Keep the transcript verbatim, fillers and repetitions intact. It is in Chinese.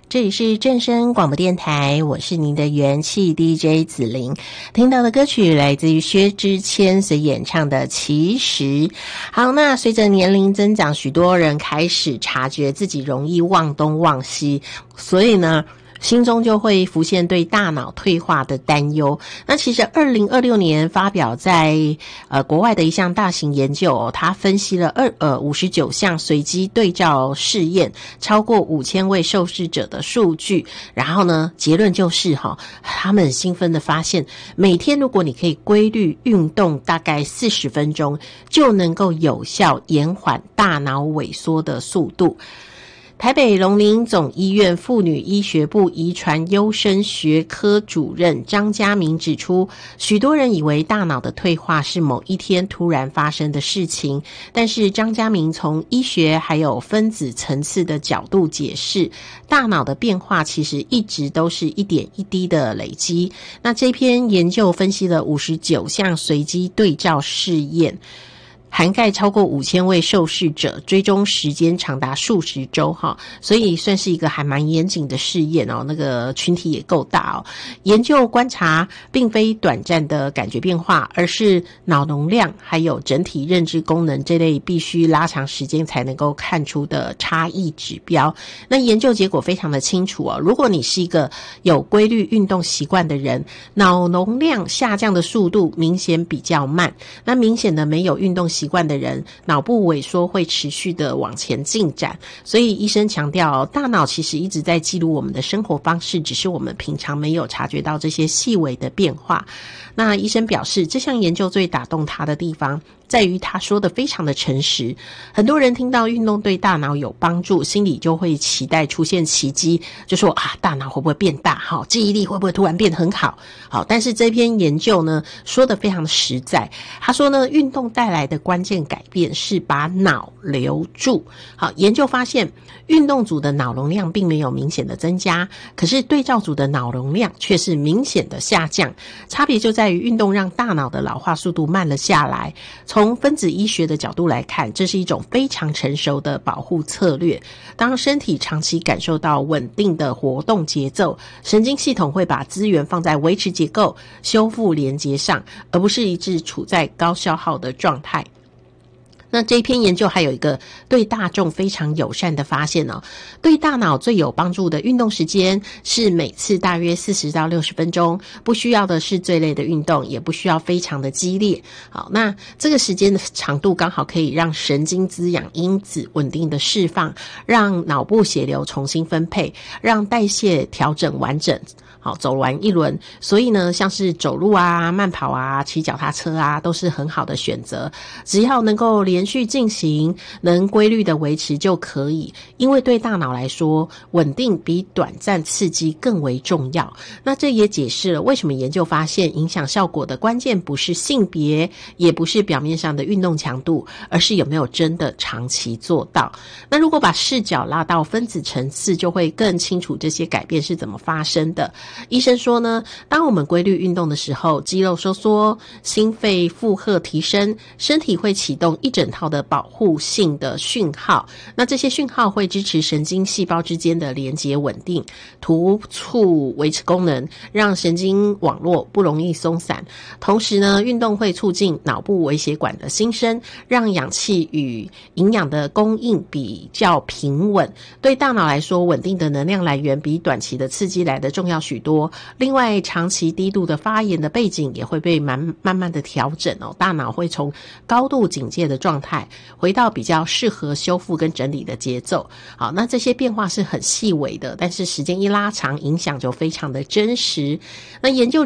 这里是正声广播电台，我是您的元气 D J 子玲。听到的歌曲来自于薛之谦所演唱的《其实》。好，那随着年龄增长，许多人开始察觉自己容易忘东忘西，所以呢心中就会浮现对大脑退化的担忧。那其实二零二六年发表在呃国外的一项大型研究哦，它分析了二呃五十九项随机对照试验，超过五千位受试者的数据，然后呢结论就是哈、哦，他们很兴奋的发现，每天如果你可以规律运动大概四十分钟，就能够有效延缓大脑萎缩的速度。台北龙林总医院妇女医学部遗传优生学科主任张家明指出，许多人以为大脑的退化是某一天突然发生的事情，但是张家明从医学还有分子层次的角度解释，大脑的变化其实一直都是一点一滴的累积。那这篇研究分析了五十九项随机对照试验，涵盖超过五千位受试者，追踪时间长达数十周哈，所以算是一个还蛮严谨的试验哦。那个群体也够大哦。研究观察并非短暂的感觉变化，而是脑容量还有整体认知功能这类必须拉长时间才能够看出的差异指标。那研究结果非常的清楚哦。如果你是一个有规律运动习惯的人，脑容量下降的速度明显比较慢。那明显的没有运动习惯的人，脑部萎缩会持续的往前进展，所以医生强调，大脑其实一直在记录我们的生活方式，只是我们平常没有察觉到这些细微的变化。那医生表示，这项研究最打动他的地方在于他说的非常的诚实。很多人听到运动对大脑有帮助，心里就会期待出现奇迹，就说啊，大脑会不会变大，好，记忆力会不会突然变得很好。好，但是这篇研究呢说的非常的实在。他说呢，运动带来的关键改变是把脑留住。好，研究发现运动组的脑容量并没有明显的增加，可是对照组的脑容量却是明显的下降。差别就在于运动让大脑的老化速度慢了下来。从分子医学的角度来看，这是一种非常成熟的保护策略。当身体长期感受到稳定的活动节奏，神经系统会把资源放在维持结构、修复连接上，而不是一直处在高消耗的状态。那这篇研究还有一个对大众非常友善的发现哦，对大脑最有帮助的运动时间是每次大约四十到六十分钟，不需要的是最累的运动，也不需要非常的激烈。好，那这个时间的长度刚好可以让神经滋养因子稳定的释放，让脑部血流重新分配，让代谢调整完整。好，走完一轮，所以呢，像是走路啊、慢跑啊、骑脚踏车啊，都是很好的选择。只要能够连续进行，能规律的维持就可以。因为对大脑来说，稳定比短暂刺激更为重要。那这也解释了为什么研究发现，影响效果的关键不是性别，也不是表面上的运动强度，而是有没有真的长期做到。那如果把视角拉到分子层次，就会更清楚这些改变是怎么发生的。医生说呢，当我们规律运动的时候，肌肉收缩，心肺负荷提升，身体会启动一整套的保护性的讯号。那这些讯号会支持神经细胞之间的连结稳定，突促维持功能，让神经网络不容易松散。同时呢，运动会促进脑部微血管的新生，让氧气与营养的供应比较平稳。对大脑来说，稳定的能量来源比短期的刺激来的重要许多。另外，长期低度的发炎的背景也会被慢慢慢的调整哦，大脑会从高度警戒的状态回到比较适合修复跟整理的节奏。好，那这些变化是很细微的，但是时间一拉长，影响就非常的真实。那研究